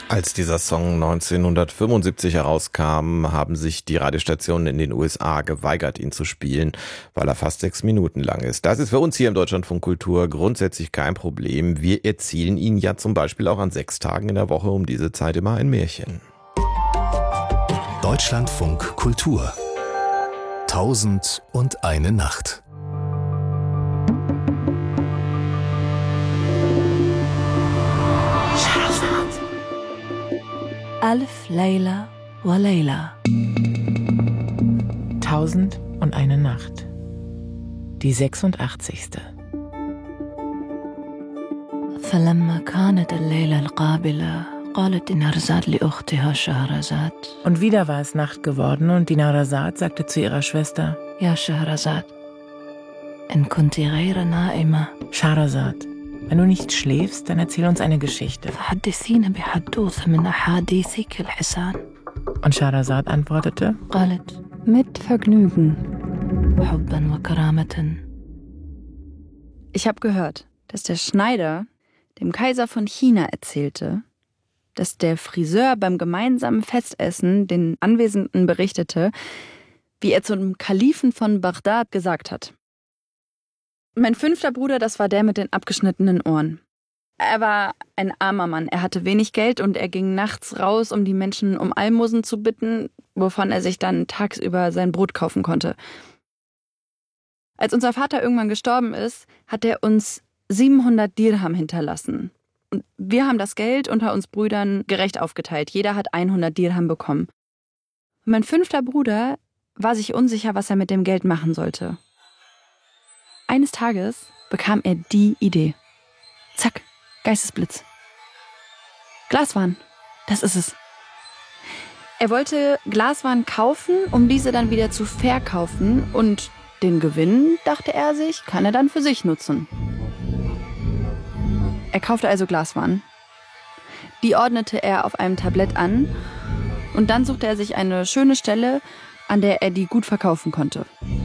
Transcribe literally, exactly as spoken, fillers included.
Als dieser Song neunzehnhundertfünfundsiebzig herauskam, haben sich die Radiostationen in den U S A geweigert, ihn zu spielen, weil er fast sechs Minuten lang ist. Das ist für uns hier im Deutschlandfunk Kultur grundsätzlich kein Problem. Wir erzählen Ihnen ja zum Beispiel auch an sechs Tagen in der Woche um diese Zeit immer ein Märchen. Deutschlandfunk Kultur. Tausend und eine Nacht. Alf Layla wa Layla. Tausend und eine Nacht. Die sechsundachtzigste. فلما كانت الليلة القابلة قالت دينارزاد لأختها شهرزاد. Und wieder war es Nacht geworden und Dinarzad sagte zu ihrer Schwester: يا شهرزاد إن كنت غير نائمة Schahrazad, wenn du nicht schläfst, dann erzähl uns eine Geschichte. فحدثينا بحدوث من أحاديثك الحسان. Und Schahrazad antwortete: قالت mit Vergnügen. حبا وكرامة. Ich habe gehört, dass der Schneider dem Kaiser von China erzählte, dass der Friseur beim gemeinsamen Festessen den Anwesenden berichtete, wie er zum Kalifen von Bagdad gesagt hat: Mein fünfter Bruder, das war der mit den abgeschnittenen Ohren. Er war ein armer Mann, er hatte wenig Geld und er ging nachts raus, um die Menschen um Almosen zu bitten, wovon er sich dann tagsüber sein Brot kaufen konnte. Als unser Vater irgendwann gestorben ist, hat er uns siebenhundert Dirham hinterlassen. Und wir haben das Geld unter uns Brüdern gerecht aufgeteilt. Jeder hat hundert Dirham bekommen. Und mein fünfter Bruder war sich unsicher, was er mit dem Geld machen sollte. Eines Tages bekam er die Idee. Zack, Geistesblitz. Glaswaren, das ist es. Er wollte Glaswaren kaufen, um diese dann wieder zu verkaufen, und den Gewinn, dachte er sich, kann er dann für sich nutzen. Er kaufte also Glaswaren. Die ordnete er auf einem Tablett an und dann suchte er sich eine schöne Stelle, an der er die gut verkaufen konnte.